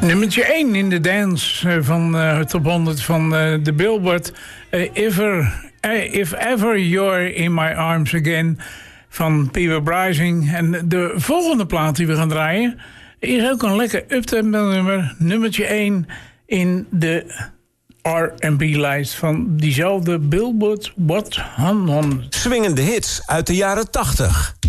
Nummertje 1 in de dance van Top 100 van de Billboard. If Ever You're in My Arms Again van Peter Brising. En de volgende plaat die we gaan draaien is ook een lekker uptempo nummer. Nummertje 1 in de R&B-lijst van diezelfde Billboard Hot 100. Swingende hits uit de jaren 80.